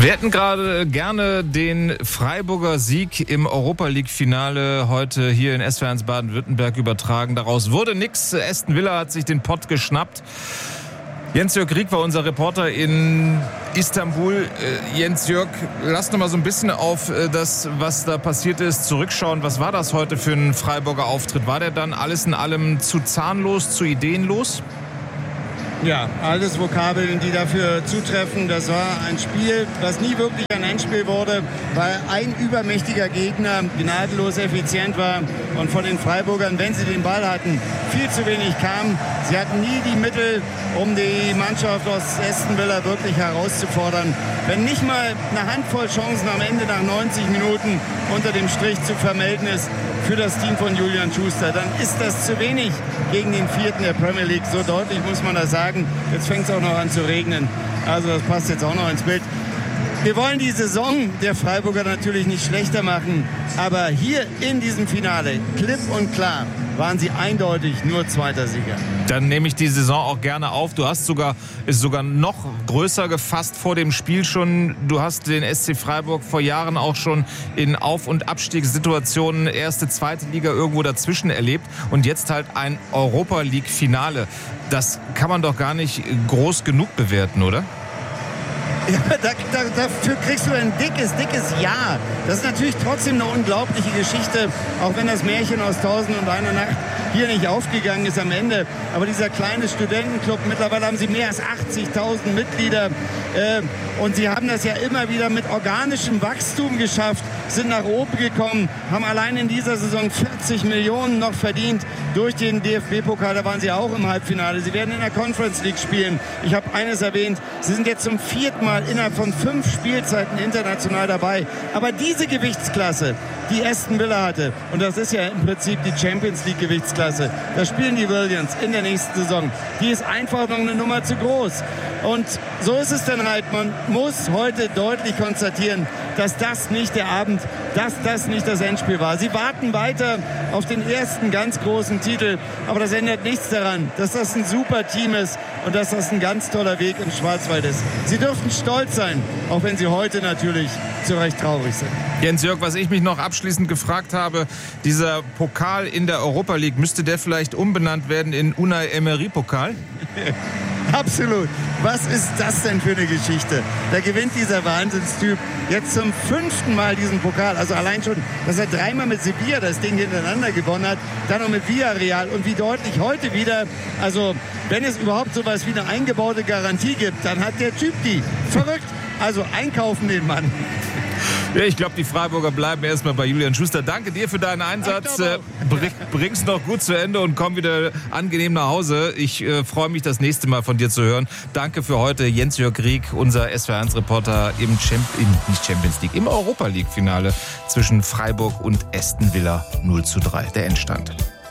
Wir hätten gerade gerne den Freiburger Sieg im Europa-League-Finale heute hier in SWR1 Baden-Württemberg übertragen. Daraus wurde nichts. Aston Villa hat sich den Pott geschnappt. Jens-Jörg Rieck war unser Reporter in Istanbul. Jens-Jörg, lass noch mal so ein bisschen auf das, was da passiert ist, zurückschauen. Was war das heute für ein Freiburger Auftritt? War der dann alles in allem zu zahnlos, zu ideenlos? Ja, alles Vokabeln, die dafür zutreffen. Das war ein Spiel, was nie wirklich ein Endspiel wurde, weil ein übermächtiger Gegner gnadenlos effizient war und von den Freiburgern, wenn sie den Ball hatten, viel zu wenig kam. Sie hatten nie die Mittel, um die Mannschaft aus Aston Villa wirklich herauszufordern. Wenn nicht mal eine Handvoll Chancen am Ende nach 90 Minuten unter dem Strich zu vermelden ist für das Team von Julian Schuster, dann ist das zu wenig gegen den Vierten der Premier League. So deutlich muss man das sagen. Jetzt fängt es auch noch an zu regnen. Also das passt jetzt auch noch ins Bild. Wir wollen die Saison der Freiburger natürlich nicht schlechter machen. Aber hier in diesem Finale, klipp und klar, waren sie eindeutig nur zweiter Sieger. Dann nehme ich die Saison auch gerne auf. Du hast ist sogar noch größer gefasst vor dem Spiel schon. Du hast den SC Freiburg vor Jahren auch schon in Auf- und Abstiegssituationen erste, zweite Liga irgendwo dazwischen erlebt. Und jetzt halt ein Europa-League-Finale. Das kann man doch gar nicht groß genug bewerten, oder? Ja, dafür kriegst du ein dickes Ja. Das ist natürlich trotzdem eine unglaubliche Geschichte, auch wenn das Märchen aus 1001 Nacht hier nicht aufgegangen ist am Ende. Aber dieser kleine Studentenclub, mittlerweile haben sie mehr als 80.000 Mitglieder. Und sie haben das ja immer wieder mit organischem Wachstum geschafft, sind nach oben gekommen, haben allein in dieser Saison 40 Millionen noch verdient durch den DFB-Pokal. Da waren sie auch im Halbfinale. Sie werden in der Conference League spielen. Ich habe eines erwähnt, sie sind jetzt zum 4. Mal innerhalb von 5 Spielzeiten international dabei. Aber diese Gewichtsklasse, die Aston Villa hatte, und das ist ja im Prinzip die Champions League Gewichtsklasse, da spielen die Williams in der nächsten Saison. Die ist einfach noch eine Nummer zu groß. Und so ist es dann halt, man muss heute deutlich konstatieren, dass das nicht der Abend, dass das nicht das Endspiel war. Sie warten weiter auf den ersten ganz großen Titel, aber das ändert nichts daran, dass das ein super Team ist und dass das ein ganz toller Weg im Schwarzwald ist. Sie dürfen stolz sein, auch wenn sie heute natürlich zu Recht traurig sind. Jens-Jörg, was ich mich noch abschließend gefragt habe, dieser Pokal in der Europa League, müsste der vielleicht umbenannt werden in Unai Emery-Pokal? Absolut. Was ist das denn für eine Geschichte? Da gewinnt dieser Wahnsinnstyp jetzt zum 5. Mal diesen Pokal. Also allein schon, dass er 3-mal mit Sevilla das Ding hintereinander gewonnen hat, dann noch mit Villarreal und wie deutlich heute wieder. Also wenn es überhaupt sowas wie eine eingebaute Garantie gibt, dann hat der Typ die. Verrückt. Also einkaufen den Mann. Ja, ich glaube, die Freiburger bleiben erstmal bei Julian Schuster. Danke dir für deinen Einsatz. Bring's noch gut zu Ende und komm wieder angenehm nach Hause. Ich freue mich, das nächste Mal von dir zu hören. Danke für heute, Jens-Jörg Rieck, unser SWR1-Reporter im Europa-League-Finale zwischen Freiburg und Aston Villa 0:3, der Endstand.